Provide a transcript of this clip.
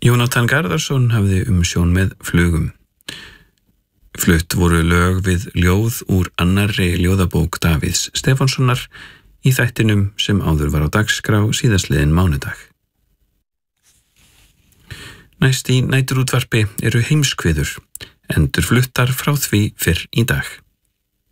Jónatan Garðarsson hafði umsjón með Flugum. Flutt voru lög við ljóð úr annarri ljóðabók Davíðs Stefánssonar í þættinum sem áður var á dagskrá síðastliðinn mánudag. Næst í næturútvarpi eru heimskviður, endurfluttar frá því fyrr í dag.